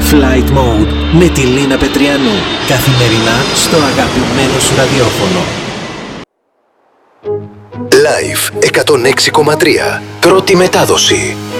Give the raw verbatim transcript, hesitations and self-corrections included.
Flight Mode με τη Λίνα Πετριανού. Καθημερινά στο αγαπημένο σου ραδιόφωνο. Live εκατόν έξι κόμμα τρία. Πρώτη μετάδοση.